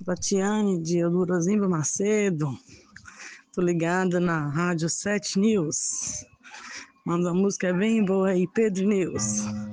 Tatiane de Eldorozimba Macedo, tô ligada na Rádio 7 News. Manda uma música bem boa aí, Pedro News.